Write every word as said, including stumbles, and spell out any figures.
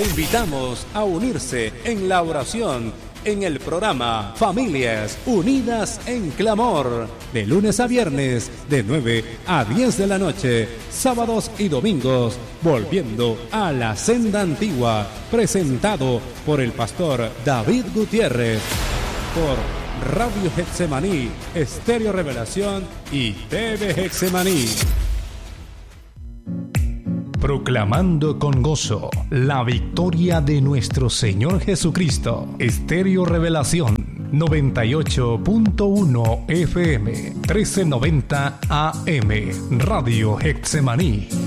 Te invitamos a unirse en la oración en el programa Familias Unidas en Clamor, de lunes a viernes, de nueve a diez de la noche, sábados y domingos, volviendo a la senda antigua, presentado por el pastor David Gutiérrez, por Radio Getsemaní, Estéreo Revelación y T V Getsemaní. Proclamando con gozo la victoria de nuestro Señor Jesucristo. Estéreo Revelación noventa y ocho punto uno F M, trece noventa A M, Radio Getsemaní.